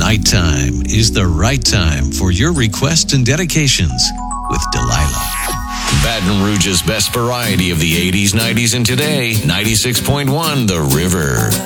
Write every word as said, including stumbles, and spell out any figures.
Nighttime is the right time for your requests and dedications with Delilah. Baton Rouge's best variety of the eighties, nineties, and today, ninety-six point one The River.